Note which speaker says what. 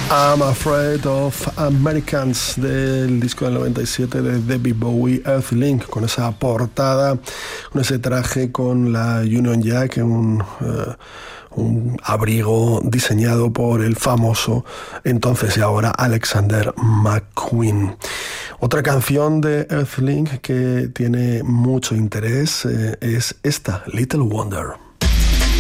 Speaker 1: I'm Afraid of Americans, del disco del 97 de David Bowie, Earthlink, con esa portada, con ese traje con la Union Jack, un abrigo diseñado por el famoso entonces y ahora Alexander McQueen. Otra canción de Earthlink que tiene mucho interés es esta, Little Wonder.